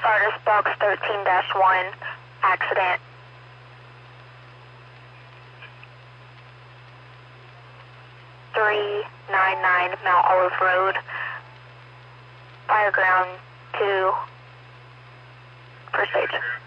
Stardust Box 13-1, accident. .399 Mount Olive Road, Fireground 2, first stage.